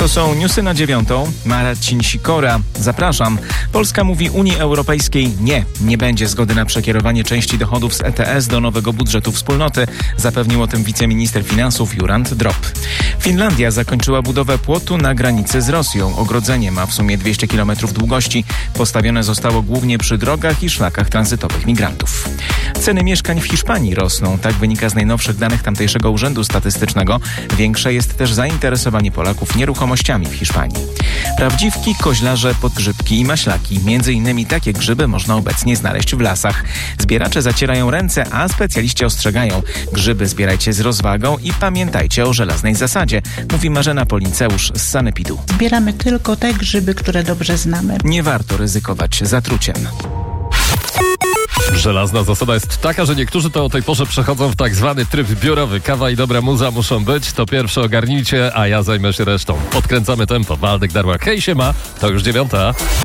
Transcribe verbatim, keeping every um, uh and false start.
To są newsy na dziewiątą. Marcin Sikora. Zapraszam. Polska mówi Unii Europejskiej nie. Nie będzie zgody na przekierowanie części dochodów z E T S do nowego budżetu wspólnoty. Zapewnił o tym wiceminister finansów Jurand Drop. Finlandia zakończyła budowę płotu na granicy z Rosją. Ogrodzenie ma w sumie dwieście kilometrów długości. Postawione zostało głównie przy drogach i szlakach tranzytowych migrantów. Ceny mieszkań w Hiszpanii rosną. Tak wynika z najnowszych danych tamtejszego Urzędu Statystycznego. Większe jest też zainteresowanie Polaków nieruchomościami w Hiszpanii. Prawdziwki, koźlarze, podgrzybki i maślaki. Między innymi takie grzyby można obecnie znaleźć w lasach. Zbieracze zacierają ręce, a specjaliści ostrzegają. Grzyby zbierajcie z rozwagą i pamiętajcie o żelaznej zasadzie, mówi Marzena Polinceusz z Sanepidu. Zbieramy tylko te grzyby, które dobrze znamy. Nie warto ryzykować zatruciem. Żelazna zasada jest taka, że niektórzy to o tej porze przechodzą w tak zwany tryb biurowy. Kawa i dobra muza muszą być, to pierwsze ogarnijcie, a ja zajmę się resztą. Podkręcamy tempo. Waldek Darła, hej siema, to już dziewiąta.